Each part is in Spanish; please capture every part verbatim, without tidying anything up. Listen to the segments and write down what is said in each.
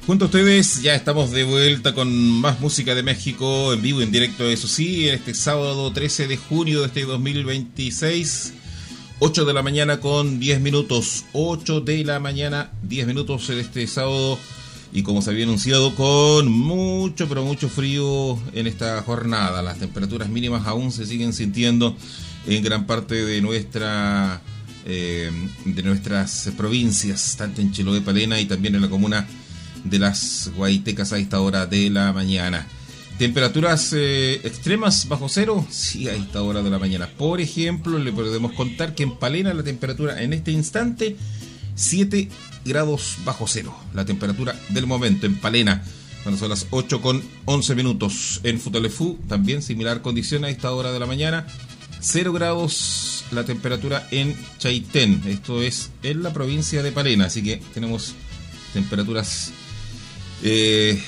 Junto a ustedes ya estamos de vuelta con más música de México en vivo, en directo, eso sí, este sábado trece de junio de este dos mil veintiséis, ocho de la mañana con diez minutos, ocho de la mañana, diez minutos en este sábado, y como se había anunciado, con mucho, pero mucho frío en esta jornada. Las temperaturas mínimas aún se siguen sintiendo en gran parte de nuestra eh, de nuestras provincias, tanto en Chiloé, Palena y también en la comuna de las Guaitecas a esta hora de la mañana. Temperaturas eh, extremas bajo cero, sí, a esta hora de la mañana. Por ejemplo, le podemos contar que en Palena la temperatura en este instante siete grados bajo cero. La temperatura del momento en Palena, cuando son las ocho con once minutos. En Futalefú también similar condición a esta hora de la mañana, cero grados la temperatura en Chaitén. Esto es en la provincia de Palena, así que tenemos temperaturas Eh,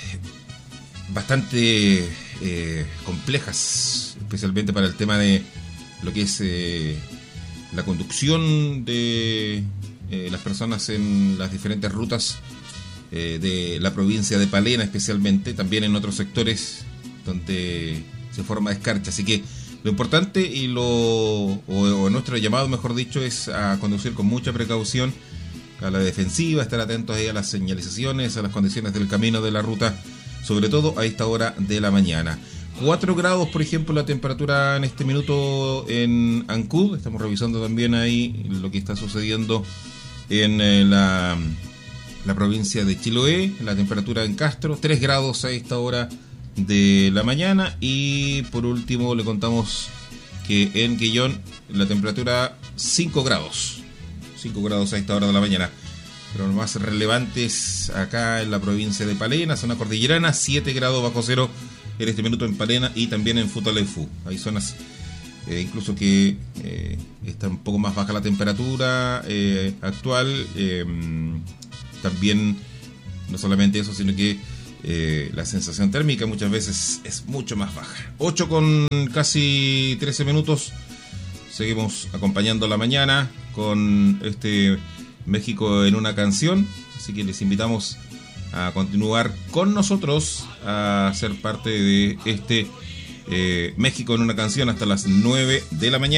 bastante eh, complejas, especialmente para el tema de lo que es eh, la conducción de eh, las personas en las diferentes rutas eh, de la provincia de Palena, especialmente, también en otros sectores donde se forma escarcha. Así que lo importante y lo o, o nuestro llamado, mejor dicho, es a conducir con mucha precaución, a la defensiva, estar atentos ahí a las señalizaciones, a las condiciones del camino de la ruta, sobre todo a esta hora de la mañana. cuatro grados, por ejemplo, la temperatura en este minuto en Ancud. Estamos revisando también ahí lo que está sucediendo en eh, la, la provincia de Chiloé. La temperatura en Castro, tres grados a esta hora de la mañana. Y por último le contamos que en Quillón la temperatura cinco grados. cinco grados a esta hora de la mañana. Pero lo más relevante es acá en la provincia de Palena, zona cordillerana, siete grados bajo cero en este minuto en Palena y también en Futalefú. Hay zonas eh, incluso que eh, está un poco más baja la temperatura eh, actual. Eh, también no solamente eso, sino que eh, la sensación térmica muchas veces es mucho más baja. ocho con casi trece minutos. Seguimos acompañando la mañana con este México en una canción, así que les invitamos a continuar con nosotros, a ser parte de este eh, México en una canción hasta las nueve de la mañana.